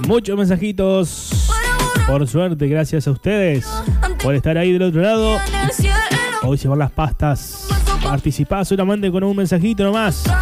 Muchos mensajitos. Por suerte, gracias a ustedes por estar ahí del otro lado. Hoy se van las pastas. Participá solamente con un mensajito nomás.